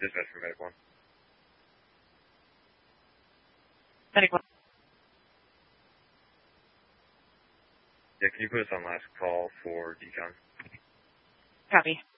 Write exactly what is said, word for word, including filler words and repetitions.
Dispatch for Medic one. Medic one. Yeah, can you put us on last call for decon? Copy.